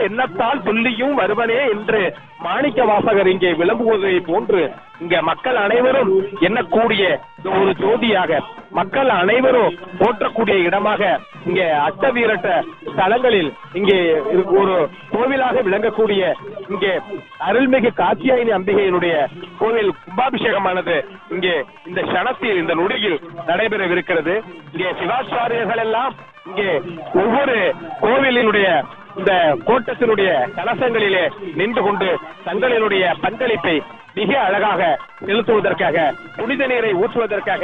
எண்ணத்தால் சொல்லியும் வருவனே என்று மாணிக்க வாசகர் இங்கே விளம்புவதை போன்று இங்க மக்கள் அனைவரும் எண்ணக்கூடிய ஒரு ஜோதியாக, மக்கள் அனைவரும் போற்றக்கூடிய இடமாக இங்கே அட்டவீரட்ட ஸ்தலங்களில் இங்கே ஒரு கோவிலாக விளங்கக்கூடிய இங்கே அருள்மிகு காத்தியாயினி அம்பிகையினுடைய கோவில் கும்பாபிஷேகமானது இங்கே இந்த க்ஷணத்தில், இந்த நொடியில் நடைபெறவிருக்கிறது. இங்கே சிவாச்சாரியர்கள் எல்லாம் இங்கே ஒவ்வொரு கோவிலினுடைய இந்த கோட்டத்தினுடைய கலசங்களிலே நின்று கொண்டு தங்களினுடைய பங்களிப்பை மிக அழகாக செலுத்துவதற்காக, புனித நீரை ஊற்றுவதற்காக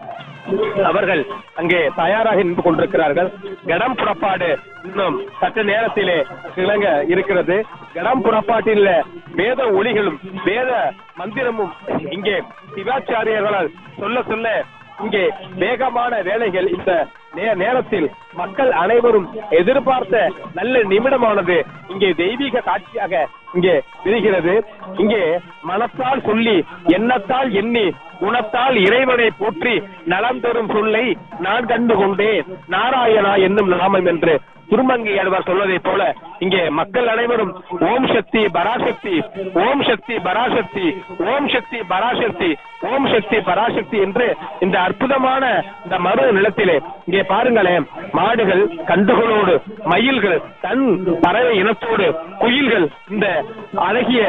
அவர்கள் அங்கே தயாராக நின்று கொண்டிருக்கிறார்கள். கடம் புறப்பாடு இன்னும் சற்று நேரத்திலே கிளங்க இருக்கிறது. கடம் புறப்பாட்டில் வேத ஒளிகளும் வேத மந்திரமும் இங்கே சிவாச்சாரியர்களால் சொல்ல சொல்ல இங்கே வேகமான வேலைகள் இந்த நேரத்தில் மக்கள் அனைவரும் எதிர்பார்த்த நல்ல நிமிடமானது இங்கே தெய்வீக காட்சியாக இங்கே விரிகிறது. இங்கே மனத்தால் சொல்லி எண்ணத்தால் எண்ணி குணத்தால் இறைவனை போற்றி நலம் தரும் சொல்லை நான் கண்டு கொண்டேன் நாராயணா என்னும் நாமம் என்று திருமங்கை ஆழ்வார் சொல்வதை போல இங்கே மக்கள் அனைவரும் ஓம் சக்தி பராசக்தி, ஓம் சக்தி பராசக்தி, ஓம் சக்தி பராசக்தி, ஓம் சக்தி பராசக்தி என்று இந்த அற்புதமான இந்த மறு நிலத்திலே இங்கே பாருங்களேன், மாடுகள் கன்றுகளோடு, மயில்கள் தன் பறவை இனத்தோடு, குயில்கள் இந்த அழகிய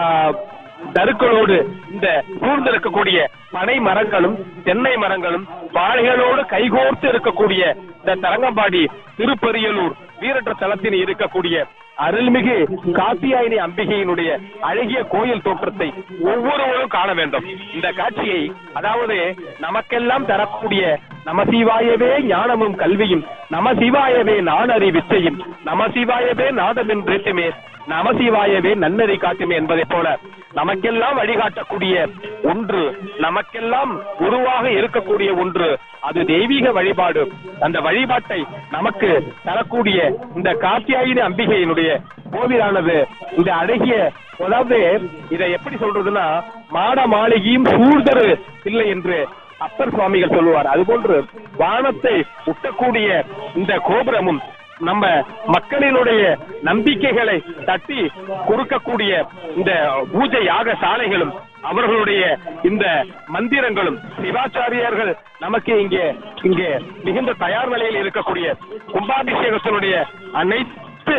தருக்களோடு, இந்த சூழ்ந்திருக்கக்கூடிய பனை மரங்களும் தென்னை மரங்களும் வாழைகளோடு கைகோர்த்து இருக்கக்கூடிய இந்த தரங்கம்பாடி திருப்பரியலூர் வீரற்ற தலத்தில் இருக்கக்கூடிய அருள்மிகு காத்தியாயினி அம்பிகையினுடைய அழகிய கோயில் தோற்றத்தை ஒவ்வொருவரும் காண வேண்டும். இந்த காட்சியை, அதாவது நமக்கெல்லாம் தரக்கூடிய நமசிவாயவே ஞானமும் கல்வியும், நமசிவாயவே நானறி வித்தையும், நமசிவாயவே நாதமின் பிரேத்துமே, நமசிவாயவே நன்னறி காட்டுமே என்பதை போல நமக்கெல்லாம் வழிகாட்டக்கூடிய ஒன்று, நமக்கெல்லாம் உருவாக இருக்கக்கூடிய ஒன்று, அது தெய்வீக வழிபாடு. அந்த வழிபாட்டை நமக்கு தரக்கூடிய இந்த காத்தியாயினி அம்பிகையினுடைய கோவிலானது இந்த அழகிய, அதாவது இதை எப்படி சொல்றதுன்னா, மாட மாளிகையும் சூழ்தரு இல்லை என்று அப்பர் சுவாமிகள் சொல்லுவார். அதுபோன்று வானத்தை உட்டக்கூடிய இந்த கோபுரமும் நம்ம மக்களினுடைய நம்பிக்கைகளை தட்டி கொடுக்கக்கூடிய இந்த பூஜை யாக சாலைகளும் அவர்களுடைய இந்த மந்திரங்களும் சிவாச்சாரியர்கள் நமக்கு இங்கே மிகுந்த தயார் நிலையில் இருக்கக்கூடிய கும்பாபிஷேகத்தினுடைய அனைத்து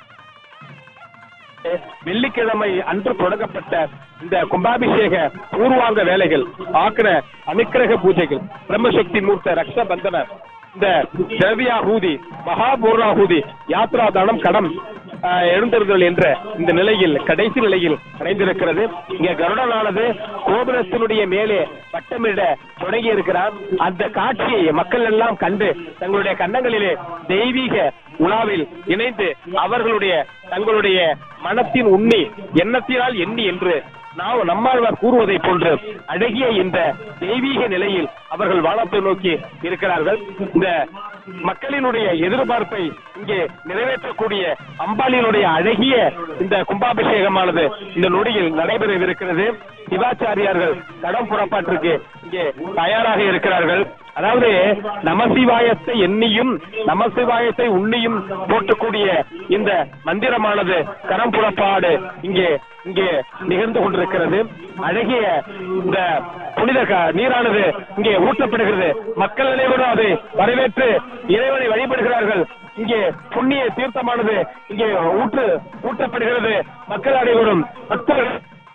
வெள்ளிக்கிழமை அன்று தொடங்கப்பட்ட இந்த கும்பாபிஷேக பூர்வாங்க வேலைகள், ஆக்கிர அனுக்கிரக பூஜைகள், பிரம்மசக்தி மூர்த்த ரக்ஷ பந்தன, இந்த திரவியாகூதி, மகாபூர்ணாகூதி, யாத்ரா தானம், கடம் எழுந்தருதல் என்ற இந்த நிலையில் கடைசி நிலையில் அடைந்திருக்கிறது. இங்க கருடனானது கோபுரத்தினுடைய மேலே வட்டமிட தொடங்கி இருக்கிறார். அந்த காட்சியை மக்கள் எல்லாம் கண்டு தங்களுடைய கன்னங்களிலே தெய்வீக உலாவில் இணைந்து அவர்களுடைய தங்களுடைய மனத்தின் உண்ணி எண்ணத்தினால் எண்ணி என்று நம்மாழ்வார் கூறுவதை போன்று அழகிய இந்த தெய்வீக நிலையில் அவர்கள் வானத்தை நோக்கி இருக்கிறார்கள். இந்த மக்களினுடைய எதிர்பார்ப்பை இங்கே நிறைவேற்றக்கூடிய அம்பாளினுடைய அழகிய இந்த கும்பாபிஷேகமானது இந்த நொடியில் நடைபெறவிருக்கிறது. சிவாச்சாரியார்கள் கடம் புறப்பாட்டிற்கு இங்கே தயாராக இருக்கிறார்கள். அதாவது நமசிவாயத்தை எண்ணியும் நமசிவாயத்தை உண்ணியும் போற்றக்கூடிய இந்த மந்திரமானது கரம் புறப்பாடு இங்கே நிகழ்ந்து கொண்டிருக்கிறது. அழகிய இந்த புனித நீரானது இங்கே ஊற்றப்படுகிறது. மக்கள் அனைவரும் அதை வரவேற்று இறைவனை வழிபடுகிறார்கள். இங்கே புண்ணிய தீர்த்தமானது இங்கே ஊற்றப்படுகிறது. மக்கள் அனைவரும் பக்தர்கள்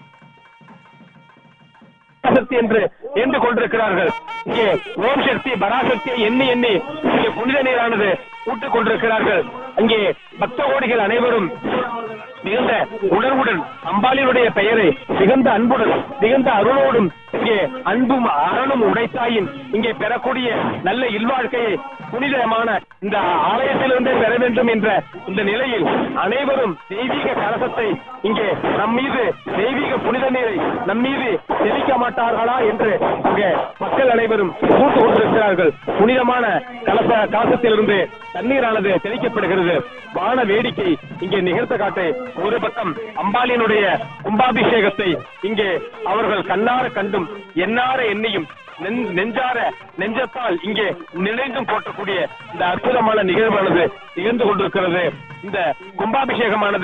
என்று எண்ணி கொண்டிருக்கிறார்கள். இங்கே ஓம் சக்தி பராசக்தியை எண்ணி இங்கே புனித நீரானது ஊட்டிக் கொண்டிருக்கிறார்கள். அங்கே பக்த கோடிகள் அனைவரும் மிகுந்த உணர்வுடன் அம்பாளினுடைய பெயரை மிகுந்த அன்புடன் மிகுந்த அருளோடும் இங்கே அன்பும் அரணும் உடைத்தாயின் இங்கே பெறக்கூடிய நல்ல இல்வாழ்க்கையை புனிதமான இந்த ஆலயத்திலிருந்தே பெற வேண்டும் என்ற இந்த நிலையில் அனைவரும் தெய்வீக கலசத்தை இங்கே நம் மீது தெய்வீக புனித நீரை நம் மீது தெளிக்க மாட்டார்களா என்று இங்கே மக்கள் அனைவரும் கூட்டு கொண்டிருக்கிறார்கள். புனிதமான கலசத்திலிருந்து தண்ணீரானது தெளிக்கப்படுகிறது. வான வேடிக்கை இங்கே நிகழ்த்த காட்டு. ஒரு பக்கம் அம்பாளினுடைய கும்பாபிஷேகத்தை இங்கே அவர்கள் கண்ணார கண்டும் எண்ணார எண்ணியும் நெஞ்சத்தால் இங்கே நினைந்தும் போற்றக்கூடிய இந்த அற்புதமான நிகழ்வானது நிகழ்ந்து கொண்டிருக்கிறது. இந்த கும்பாபிஷேகமானது